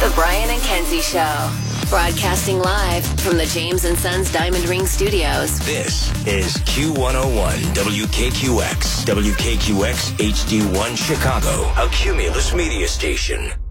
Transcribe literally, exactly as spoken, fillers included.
The Brian and Kenzie Show. Broadcasting live from the James and Sons Diamond Ring Studios. This is Q one oh one W K Q X. W K Q X H D one Chicago. A Cumulus media station.